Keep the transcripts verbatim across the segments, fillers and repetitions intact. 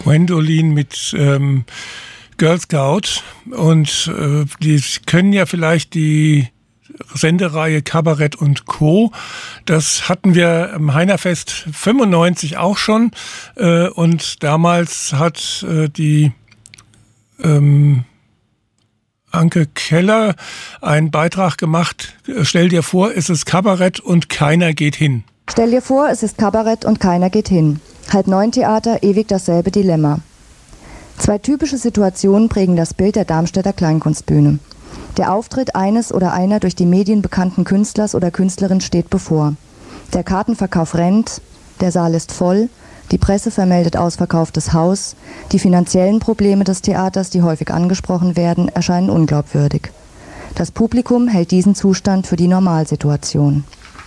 Gwendolyn mit ähm, Girl Scout. Und äh, die können ja vielleicht die Sendereihe Kabarett und Co. Das hatten wir am Heinerfest fünfundneunzig auch schon. Äh, und damals hat äh, die ähm, Anke Keller einen Beitrag gemacht. Stell dir vor, es ist Kabarett und keiner geht hin. Stell dir vor, es ist Kabarett und keiner geht hin. Halb-neun-Theater, ewig dasselbe Dilemma. Zwei typische Situationen prägen das Bild der Darmstädter Kleinkunstbühne. Der Auftritt eines oder einer durch die Medien bekannten Künstlers oder Künstlerin steht bevor. Der Kartenverkauf rennt, der Saal ist voll, die Presse vermeldet ausverkauftes Haus, die finanziellen Probleme des Theaters, die häufig angesprochen werden, erscheinen unglaubwürdig. Das Publikum hält diesen Zustand für die Normalsituation.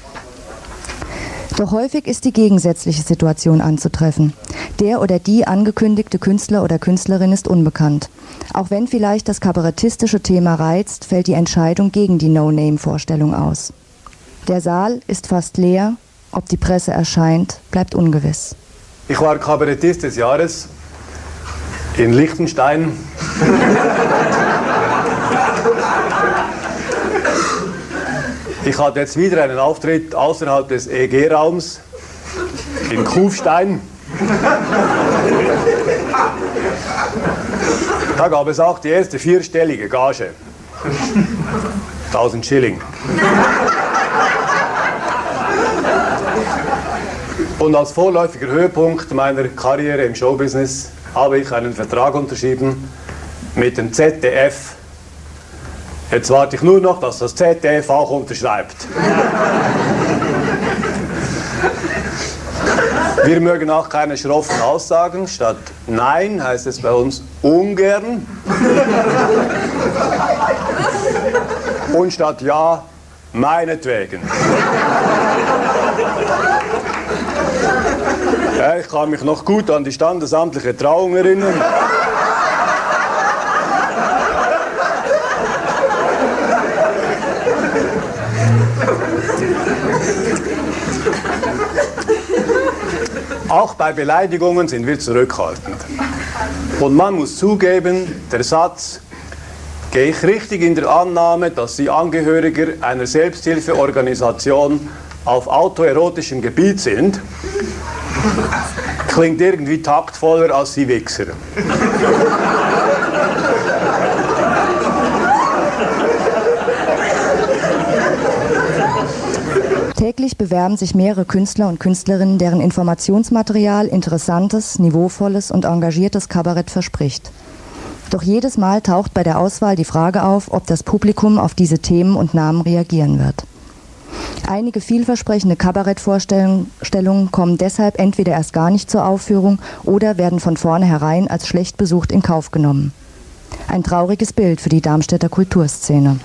Doch häufig ist die gegensätzliche Situation anzutreffen. Der oder die angekündigte Künstler oder Künstlerin ist unbekannt. Auch wenn vielleicht das kabarettistische Thema reizt, fällt die Entscheidung gegen die No-Name-Vorstellung aus. Der Saal ist fast leer, ob die Presse erscheint, bleibt ungewiss. Ich war Kabarettist des Jahres in Liechtenstein. Ich hatte jetzt wieder einen Auftritt außerhalb des E E G-Raums in Kufstein. Da gab es auch die erste vierstellige Gage. tausend Schilling. Und als vorläufiger Höhepunkt meiner Karriere im Showbusiness habe ich einen Vertrag unterschrieben mit dem Z D F. Jetzt warte ich nur noch, dass das Z D F auch unterschreibt. Wir mögen auch keine schroffen Aussagen. Statt Nein heißt es bei uns ungern. Und statt Ja, meinetwegen. Ja, ich kann mich noch gut an die standesamtliche Trauung erinnern. Auch bei Beleidigungen sind wir zurückhaltend. Und man muss zugeben, der Satz, gehe ich richtig in der Annahme, dass Sie Angehöriger einer Selbsthilfeorganisation auf autoerotischem Gebiet sind, klingt irgendwie taktvoller als Sie Wichser. Täglich bewerben sich mehrere Künstler und Künstlerinnen, deren Informationsmaterial interessantes, niveauvolles und engagiertes Kabarett verspricht. Doch jedes Mal taucht bei der Auswahl die Frage auf, ob das Publikum auf diese Themen und Namen reagieren wird. Einige vielversprechende Kabarettvorstellungen kommen deshalb entweder erst gar nicht zur Aufführung oder werden von vornherein als schlecht besucht in Kauf genommen. Ein trauriges Bild für die Darmstädter Kulturszene.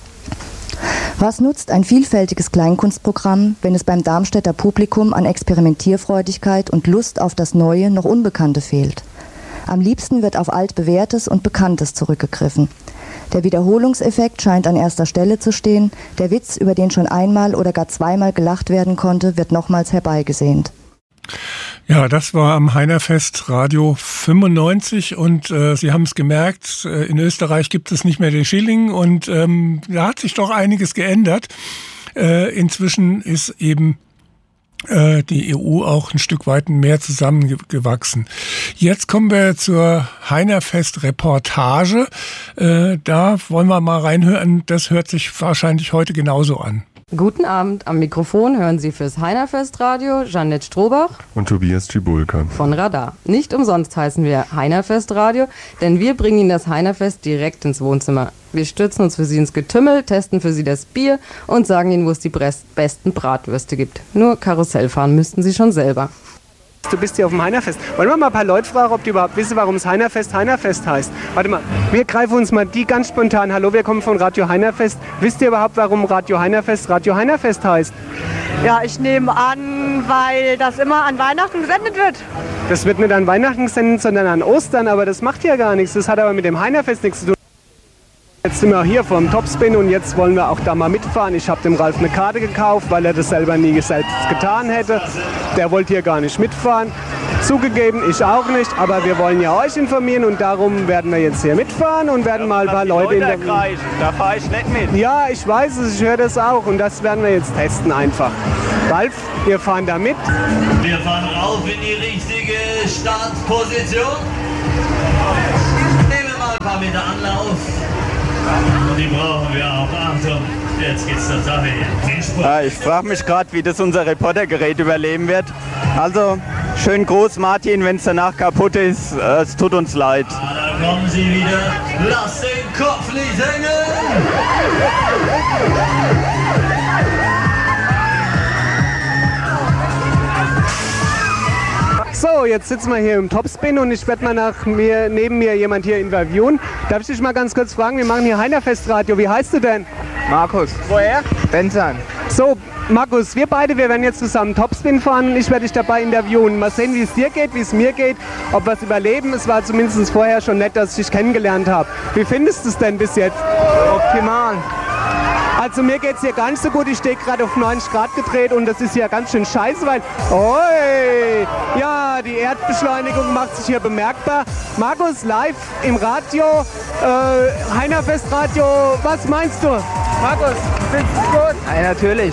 Was nutzt ein vielfältiges Kleinkunstprogramm, wenn es beim Darmstädter Publikum an Experimentierfreudigkeit und Lust auf das Neue noch Unbekannte fehlt? Am liebsten wird auf Altbewährtes und Bekanntes zurückgegriffen. Der Wiederholungseffekt scheint an erster Stelle zu stehen. Der Witz, über den schon einmal oder gar zweimal gelacht werden konnte, wird nochmals herbeigesehnt. Ja, das war am Heinerfest Radio fünfundneunzig und äh, Sie haben es gemerkt, äh, in Österreich gibt es nicht mehr den Schilling und ähm, da hat sich doch einiges geändert. Äh, inzwischen ist eben äh, die E U auch ein Stück weit mehr zusammengewachsen. Jetzt kommen wir zur Heinerfest-Reportage. Äh, da wollen wir mal reinhören, das hört sich wahrscheinlich heute genauso an. Guten Abend, am Mikrofon hören Sie fürs Heinerfest-Radio Jeanette Strohbach und Tobias Cibulka von Radar. Nicht umsonst heißen wir Heinerfest-Radio, denn wir bringen Ihnen das Heinerfest direkt ins Wohnzimmer. Wir stürzen uns für Sie ins Getümmel, testen für Sie das Bier und sagen Ihnen, wo es die besten Bratwürste gibt. Nur Karussell fahren müssten Sie schon selber. Du bist hier auf dem Heinerfest. Wollen wir mal ein paar Leute fragen, ob die überhaupt wissen, warum es Heinerfest Heinerfest heißt? Warte mal, wir greifen uns mal die ganz spontan. Hallo, wir kommen von Radio Heinerfest. Wisst ihr überhaupt, warum Radio Heinerfest Radio Heinerfest heißt? Ja, ich nehme an, weil das immer an Weihnachten gesendet wird. Das wird nicht an Weihnachten gesendet, sondern an Ostern, aber das macht ja gar nichts. Das hat aber mit dem Heinerfest nichts zu tun. Jetzt sind wir hier vom Topspin und jetzt wollen wir auch da mal mitfahren. Ich habe dem Ralf eine Karte gekauft, weil er das selber nie selbst getan hätte. Der wollte hier gar nicht mitfahren. Zugegeben, ich auch nicht, aber wir wollen ja euch informieren und darum werden wir jetzt hier mitfahren und werden mal ein paar Leute interviewen. Da fahre ich nicht mit. Ja, ich weiß es, ich höre das auch und das werden wir jetzt testen einfach. Ralf, wir fahren da mit. Wir fahren rauf in die richtige Startposition. Nehmen wir mal ein paar Meter Anlauf. Und die brauchen wir auch. Achtung, jetzt geht's zur Sache hier. Ja, ich frage mich gerade, wie das unser Reportergerät überleben wird. Also, schön groß, Martin, wenn es danach kaputt ist. Äh, es tut uns leid. Ja, da kommen sie wieder. Lass den Kopf nicht hängen. So, jetzt sitzen wir hier im Topspin und ich werde mal nach mir, neben mir jemand hier interviewen. Darf ich dich mal ganz kurz fragen, wir machen hier Heinerfest-Radio. Wie heißt du denn? Markus. Woher? Benzan. So, Markus, wir beide, wir werden jetzt zusammen Topspin fahren. Ich werde dich dabei interviewen. Mal sehen, wie es dir geht, wie es mir geht, ob wir es überleben. Es war zumindest vorher schon nett, dass ich dich kennengelernt habe. Wie findest du es denn bis jetzt? Optimal. Also mir geht es hier gar nicht so gut. Ich stehe gerade auf neunzig Grad gedreht und das ist hier ganz schön scheiße, weil... Oi! Ja, die Erdbeschleunigung macht sich hier bemerkbar. Markus, live im Radio, äh, Heinerfest-Radio. Was meinst du? Markus, findest du es gut? Ja, natürlich.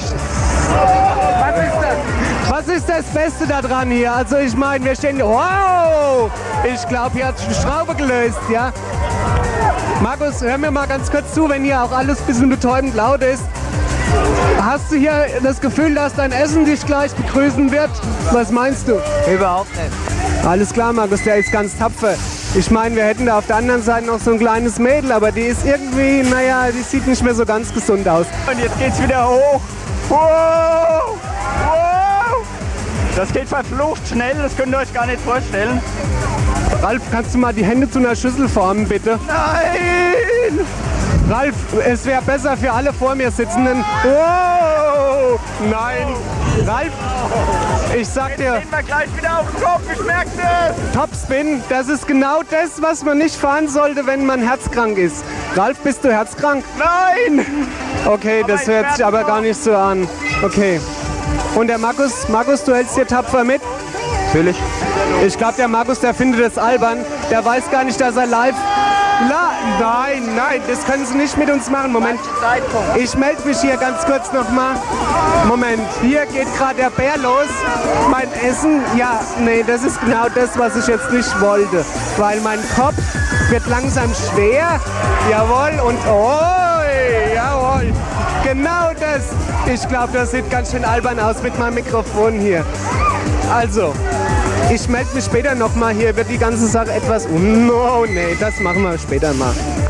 Was ist das? Was ist das Beste daran hier? Also ich meine, wir stehen... Wow! Ich glaube, hier hat eine Schraube gelöst, ja? Markus, hör mir mal ganz kurz zu, wenn hier auch alles ein bisschen betäubend laut ist. Hast du hier das Gefühl, dass dein Essen dich gleich begrüßen wird? Was meinst du? Überhaupt nicht. Alles klar, Markus, der ist ganz tapfer. Ich meine, wir hätten da auf der anderen Seite noch so ein kleines Mädel, aber die ist irgendwie, naja, die sieht nicht mehr so ganz gesund aus. Und jetzt geht's wieder hoch. Wow! Wow! Das geht verflucht schnell, das könnt ihr euch gar nicht vorstellen. Ralf, kannst du mal die Hände zu einer Schüssel formen, bitte? Nein! Ralf, es wäre besser für alle vor mir Sitzenden. Wow! Nein! Ralf, ich sag dir... Jetzt stehen wir gleich wieder auf dem Kopf, ich merke das! Topspin, das ist genau das, was man nicht fahren sollte, wenn man herzkrank ist. Ralf, bist du herzkrank? Nein! Okay, das hört sich aber gar nicht so an. Okay. Und der Markus, Markus, du hältst dir tapfer mit? Natürlich. Ich glaube, der Markus, der findet es albern. Der weiß gar nicht, dass er live... La nein, nein, das können Sie nicht mit uns machen. Moment. Ich melde mich hier ganz kurz nochmal. Moment, hier geht gerade der Bär los. Mein Essen, ja, nee, das ist genau das, was ich jetzt nicht wollte. Weil mein Kopf wird langsam schwer. Jawohl, und oh, jawohl. Genau das. Ich glaube, das sieht ganz schön albern aus mit meinem Mikrofon hier. Also... Ich melde mich später nochmal, hier wird die ganze Sache etwas... No, nee, das machen wir später mal.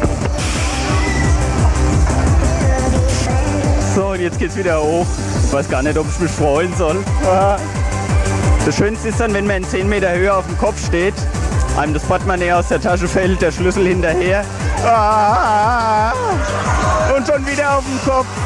So, und jetzt geht's wieder hoch. Ich weiß gar nicht, ob ich mich freuen soll. Das Schönste ist dann, wenn man in zehn Meter Höhe auf dem Kopf steht, einem das Portemonnaie aus der Tasche fällt, der Schlüssel hinterher. Und schon wieder auf dem Kopf.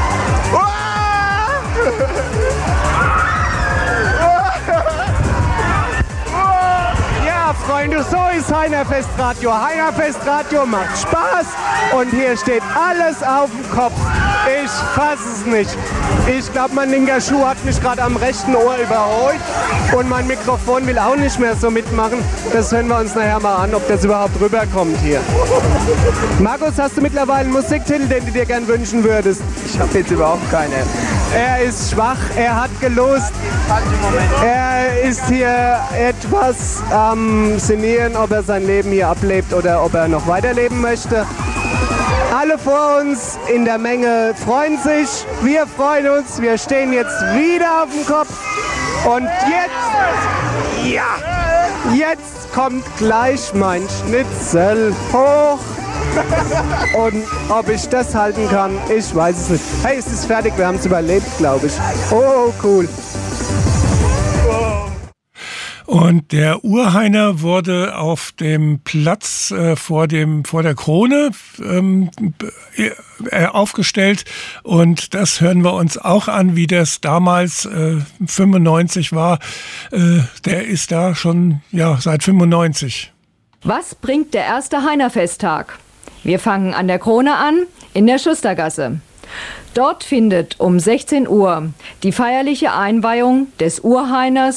Freunde, so ist Heinerfest Radio. Heinerfest Radio macht Spaß und hier steht alles auf dem Kopf. Ich fasse es nicht. Ich glaube, mein linker Schuh hat mich gerade am rechten Ohr überholt und mein Mikrofon will auch nicht mehr so mitmachen. Das hören wir uns nachher mal an, ob das überhaupt rüberkommt hier. Markus, hast du mittlerweile einen Musiktitel, den du dir gern wünschen würdest? Ich habe jetzt überhaupt keine. Er ist schwach, er hat gelost. Er ist hier etwas am ähm, sinnieren, ob er sein Leben hier ablebt oder ob er noch weiterleben möchte. Alle vor uns in der Menge freuen sich, wir freuen uns, wir stehen jetzt wieder auf dem Kopf und jetzt, ja, jetzt kommt gleich mein Schnitzel hoch. Und ob ich das halten kann, ich weiß es nicht. Hey, es ist fertig, wir haben es überlebt, glaube ich. Oh, cool. Und der Urheiner wurde auf dem Platz äh, vor dem vor der Krone ähm, äh, aufgestellt und das hören wir uns auch an, wie das damals äh, fünfundneunzig war. Äh, der ist da schon ja seit fünfundneunzig. Was bringt der erste Heinerfesttag? Wir fangen an der Krone an, in der Schustergasse. Dort findet um sechzehn Uhr die feierliche Einweihung des Urheiners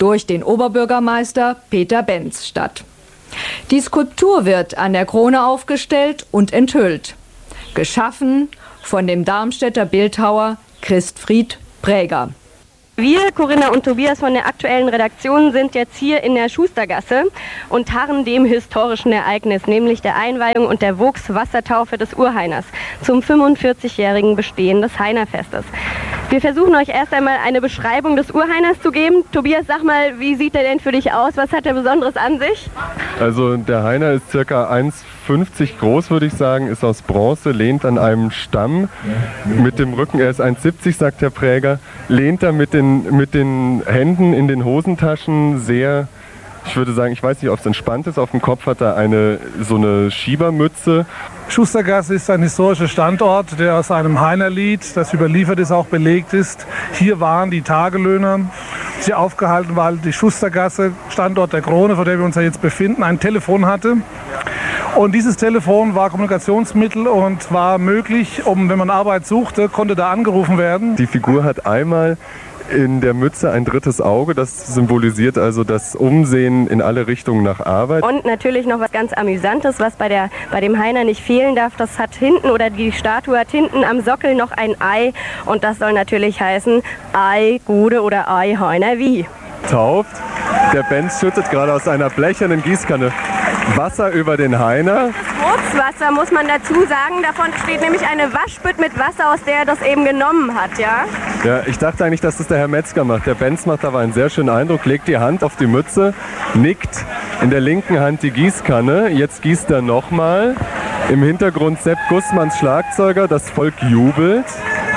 durch den Oberbürgermeister Peter Benz statt. Die Skulptur wird an der Krone aufgestellt und enthüllt. Geschaffen von dem Darmstädter Bildhauer Christfried Präger. Wir, Corinna und Tobias von der aktuellen Redaktion, sind jetzt hier in der Schustergasse und harren dem historischen Ereignis, nämlich der Einweihung und der Vogts-Wassertaufe des Urhainers zum fünfundvierzigjährigen Bestehen des Heinerfestes. Wir versuchen euch erst einmal eine Beschreibung des Urhainers zu geben. Tobias, sag mal, wie sieht er denn für dich aus? Was hat er Besonderes an sich? Also der Heiner ist ca. eins Komma fünfzig groß, würde ich sagen, ist aus Bronze, lehnt an einem Stamm mit dem Rücken, er ist eins Komma siebzig, sagt der Präger, lehnt da mit den, mit den Händen in den Hosentaschen sehr, ich würde sagen, ich weiß nicht, ob es entspannt ist, auf dem Kopf hat er eine, so eine Schiebermütze. Schustergasse ist ein historischer Standort, der aus einem Heinerlied, das überliefert ist, auch belegt ist. Hier waren die Tagelöhner, die hier aufgehalten, weil die Schustergasse, Standort der Krone, vor der wir uns ja jetzt befinden, ein Telefon hatte. Und dieses Telefon war Kommunikationsmittel und war möglich, um, wenn man Arbeit suchte, konnte da angerufen werden. Die Figur hat einmal in der Mütze ein drittes Auge, das symbolisiert also das Umsehen in alle Richtungen nach Arbeit. Und natürlich noch was ganz Amüsantes, was bei, der, bei dem Heiner nicht fehlen darf, das hat hinten, oder die Statue hat hinten am Sockel noch ein Ei und das soll natürlich heißen Ei Gude oder Ei Heiner wie. Tauft, der Benz schüttet gerade aus einer blechernen Gießkanne Wasser über den Heiner. Vogtswasser muss man dazu sagen, davon steht nämlich eine Waschbütt mit Wasser, aus der er das eben genommen hat, ja? Ja, ich dachte eigentlich, dass das der Herr Metzger macht. Der Benz macht aber einen sehr schönen Eindruck, legt die Hand auf die Mütze, nickt, in der linken Hand die Gießkanne, jetzt gießt er nochmal. Im Hintergrund Sepp Gussmanns Schlagzeuger, das Volk jubelt.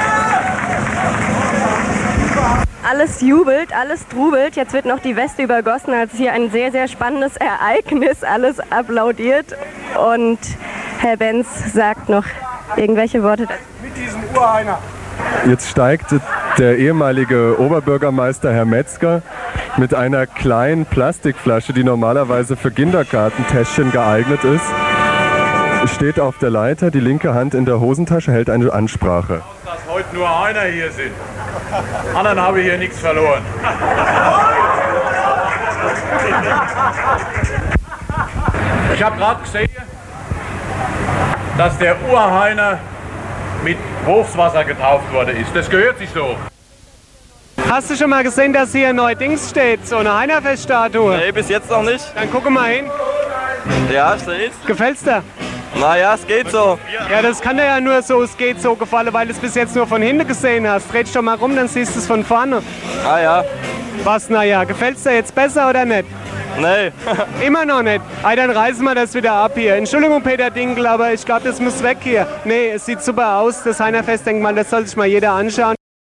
Alles jubelt, alles trubelt. Jetzt wird noch die Weste übergossen. Also hier ein sehr, sehr spannendes Ereignis. Alles applaudiert. Und Herr Benz sagt noch irgendwelche Worte dazu. Mit diesem Urhainer. Jetzt steigt der ehemalige Oberbürgermeister Herr Metzger mit einer kleinen Plastikflasche, die normalerweise für Kindergartentäschchen geeignet ist, steht auf der Leiter, die linke Hand in der Hosentasche, hält eine Ansprache. Dass heute nur einer hier sind. Anderen habe ich hier nichts verloren. Ich habe gerade gesehen, dass der Urhainer mit Vogtswasser getauft worden ist. Das gehört sich so. Hast du schon mal gesehen, dass hier neuerdings steht, so eine Heinerfeststatue? Nee, bis jetzt noch nicht. Dann gucke mal hin. Ja, ich seh's. Gefällt's dir? Naja, es geht so. Ja, das kann dir ja nur so, es geht so gefallen, weil du es bis jetzt nur von hinten gesehen hast. Dreh dich doch mal rum, dann siehst du es von vorne. Ah ja. Was, naja, gefällt's dir jetzt besser oder nicht? Nee. Immer noch nicht. Ey, dann reißen wir das wieder ab hier. Entschuldigung, Peter Dinkel, aber ich glaube, das muss weg hier. Nee, es sieht super aus, das Heinerfestdenkmal, das soll sich mal jeder anschauen.